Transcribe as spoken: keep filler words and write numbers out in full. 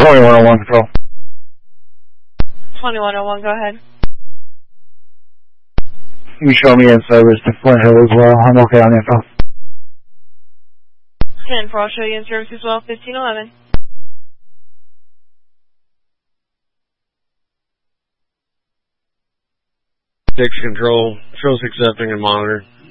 twenty-one oh one control. twenty-one oh one, go ahead. You show me in service to Flint Hill as well. I'm okay on info. ten four, I'll show you in service as well, fifteen eleven. Six control, show's accepting and monitor.